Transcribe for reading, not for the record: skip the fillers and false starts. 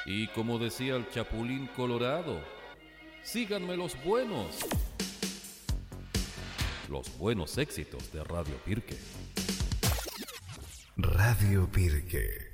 Y como decía el Chapulín Colorado, síganme los buenos éxitos de Radio Pirque. Radio Pirque.